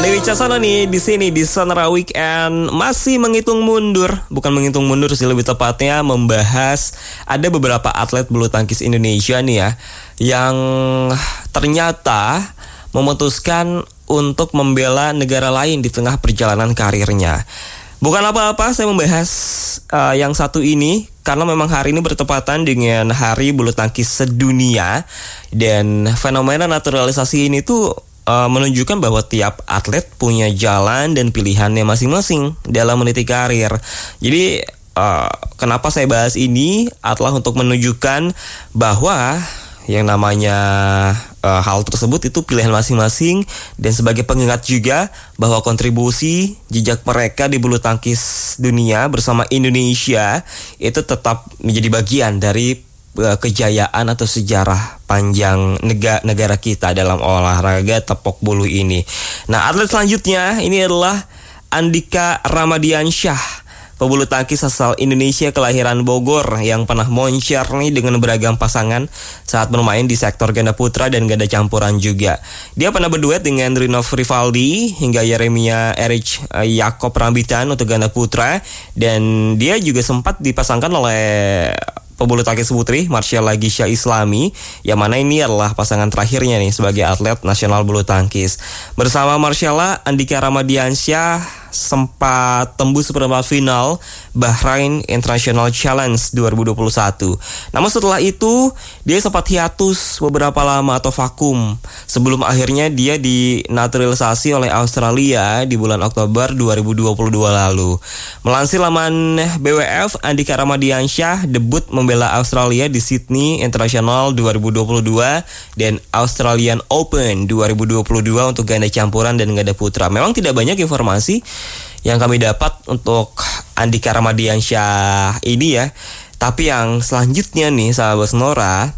Dewi Caksono nih di sini di Sonora Weekend masih menghitung mundur, bukan menghitung mundur sih, lebih tepatnya membahas ada beberapa atlet bulu tangkis Indonesia nih ya yang ternyata memutuskan untuk membela negara lain di tengah perjalanan karirnya. Bukan apa-apa saya membahas yang satu ini karena memang hari ini bertepatan dengan Hari Bulu Tangkis Sedunia, dan fenomena naturalisasi ini tuh menunjukkan bahwa tiap atlet punya jalan dan pilihannya masing-masing dalam meniti karir. Jadi kenapa saya bahas ini adalah untuk menunjukkan bahwa yang namanya hal tersebut itu pilihan masing-masing, dan sebagai pengingat juga bahwa kontribusi jejak mereka di bulu tangkis dunia bersama Indonesia itu tetap menjadi bagian dari kejayaan atau sejarah panjang negara kita dalam olahraga tepok bulu ini. Nah, atlet selanjutnya ini adalah Andika Ramadiansyah, pebulu tangkis asal Indonesia kelahiran Bogor yang pernah moncer nih dengan beragam pasangan saat bermain di sektor ganda putra dan ganda campuran juga. Dia pernah berduet dengan Rinov Rivaldi hingga Yeremia Erich Yakob Rambitan untuk ganda putra, dan dia juga sempat dipasangkan oleh pebulu tangkis putri Marsyalla Gisha Islami, yang mana ini adalah pasangan terakhirnya nih sebagai atlet nasional bulu tangkis. Bersama Marsyalla, Andika Ramadiansyah sempat tembus perempat final Bahrain International Challenge 2021. Namun setelah itu dia sempat hiatus beberapa lama atau vakum sebelum akhirnya dia dinaturalisasi oleh Australia di bulan Oktober 2022 lalu. Melansir laman BWF, Andika Ramadiansyah debut membela Australia di Sydney International 2022 dan Australian Open 2022 untuk ganda campuran dan ganda putra. Memang tidak banyak informasi yang kami dapat untuk Andika Ramadiansyah ini ya. Tapi yang selanjutnya nih sahabat Sonora,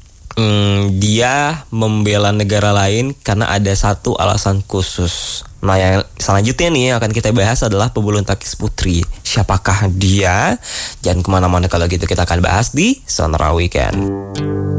dia membela negara lain karena ada satu alasan khusus. Nah, yang selanjutnya nih yang akan kita bahas adalah pebulu tangkis putri. Siapakah dia? Jangan kemana-mana, kalau gitu kita akan bahas di Sonora Weekend.